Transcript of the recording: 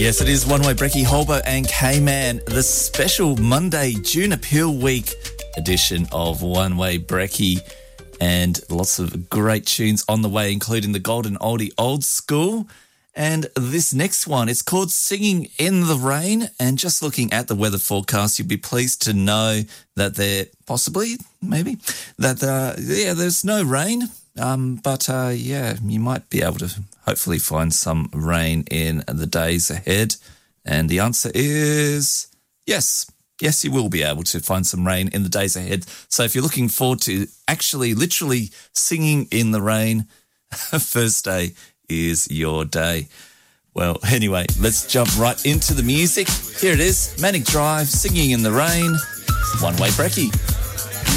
Yes, it is One Way Brekkie, Holbo and K-Man, the special Monday June Appeal Week edition of One Way Brekkie, and lots of great tunes on the way, including the Golden Oldie Old School. And this next one, it's called Singing in the Rain. And just looking at the weather forecast, you'll be pleased to know that there's no rain. But you might be able to hopefully find some rain in the days ahead. And the answer is yes. Yes, you will be able to find some rain in the days ahead. So if you're looking forward to actually literally singing in the rain, Thursday is your day. Well, anyway, let's jump right into the music. Here it is, Manic Drive, Singing in the Rain, One Way Brekkie.